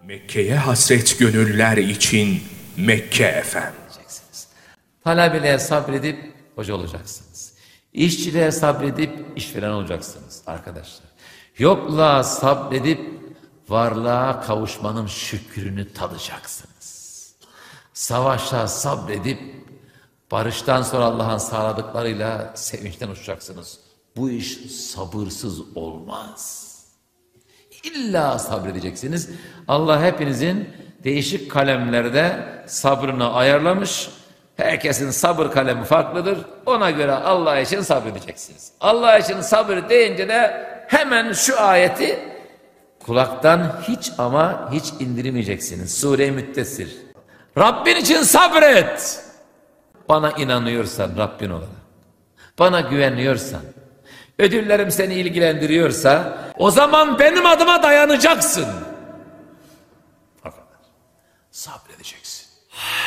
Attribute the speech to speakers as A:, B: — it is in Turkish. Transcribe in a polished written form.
A: Mekke'ye hasret gönüller için Mekke efem.
B: Talebeliğe sabredip hoca olacaksınız. İşçiliğe sabredip işveren olacaksınız arkadaşlar. Yokluğa sabredip varlığa kavuşmanın şükrünü tadacaksınız. Savaşa sabredip barıştan sonra Allah'ın sağladıklarıyla sevinçten uçacaksınız. Bu iş sabırsız olmaz. İlla sabredeceksiniz. Allah hepinizin değişik kalemlerde sabrını ayarlamış. Herkesin sabır kalemi farklıdır. Ona göre Allah için sabredeceksiniz. Allah için sabır deyince de hemen şu ayeti kulaktan hiç ama hiç indirmeyeceksiniz. Sure-i Müddessir. Rabbin için sabret. Bana inanıyorsan Rabbin olarak, bana güveniyorsan, ödüllerim seni ilgilendiriyorsa o zaman benim adıma dayanacaksın. O kadar. Sabredeceksin.